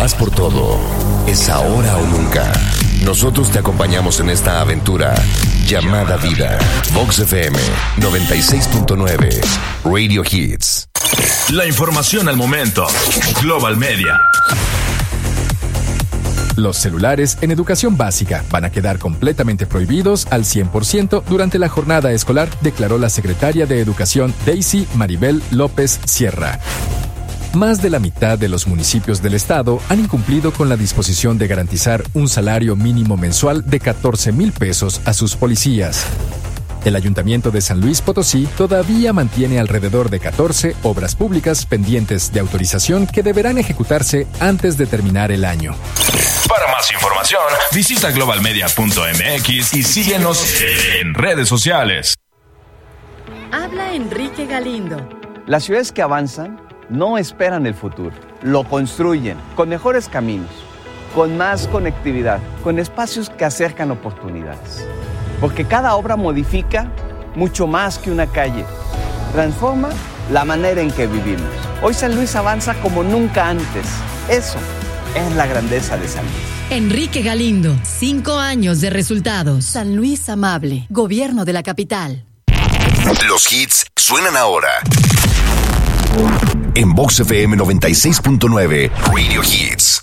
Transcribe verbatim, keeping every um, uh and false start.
vas por todo. Es ahora o nunca. Nosotros te acompañamos en esta aventura llamada vida. Vox F M noventa y seis punto nueve Radio Hits. La información al momento. Global Media. Los celulares en educación básica van a quedar completamente prohibidos al cien por ciento durante la jornada escolar, declaró la secretaria de Educación Daisy Maribel López Sierra. Más de la mitad de los municipios del estado han incumplido con la disposición de garantizar un salario mínimo mensual de catorce mil pesos a sus policías. El Ayuntamiento de San Luis Potosí todavía mantiene alrededor de catorce obras públicas pendientes de autorización que deberán ejecutarse antes de terminar el año. Para más información, visita global media punto m x y síguenos en redes sociales. Habla Enrique Galindo. Las ciudades que avanzan no esperan el futuro, lo construyen con mejores caminos, con más conectividad, con espacios que acercan oportunidades. Porque cada obra modifica mucho más que una calle. Transforma la manera en que vivimos. Hoy San Luis avanza como nunca antes. Eso es la grandeza de San Luis. Enrique Galindo, cinco años de resultados. San Luis amable, gobierno de la capital. Los hits suenan ahora. En Vox F M noventa y seis punto nueve Radio Hits.